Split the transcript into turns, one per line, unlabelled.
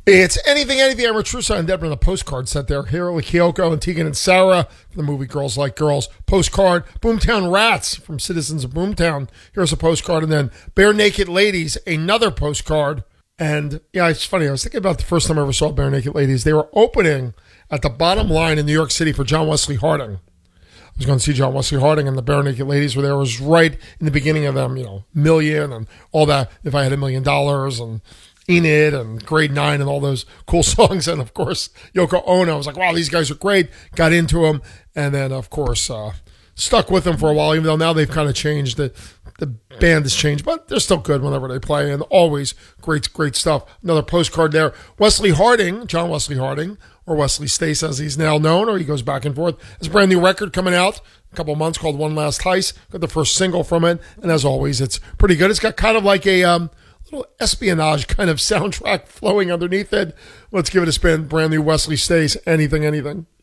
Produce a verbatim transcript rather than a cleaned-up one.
It's Anything, Anything. I'm Rich Russo and Deborah on the postcard set there. Here with Kyoko and Tegan and Sarah from the movie Girls Like Girls. Postcard, Boomtown Rats from Citizens of Boomtown. Here's a postcard. And then Bare Naked Ladies, another postcard. And yeah, it's funny. I was thinking about the first time I ever saw Bare Naked Ladies. They were opening at the bottom line in New York City for John Wesley Harding. I was going to see John Wesley Harding, and the Bare Naked Ladies were there. It was right in the beginning of them, you know, Million and all that. If I Had a Million Dollars and Enid and Grade Nine and all those cool songs. And of course, Yoko Ono. I was like, wow, these guys are great. Got into them. And then, of course, uh, stuck with them for a while, even though now they've kind of changed. The, the band has changed, but they're still good whenever they play. And always great, great stuff. Another postcard there. Wesley Harding, John Wesley Harding, or Wesley Stace as he's now known, or he goes back and forth. There's a brand new record coming out a couple months called One Last Heist. Got the first single from it. And as always, it's pretty good. It's got kind of like a um, little espionage kind of soundtrack flowing underneath it. Let's give it a spin. Brand new Wesley Stace, Anything, Anything.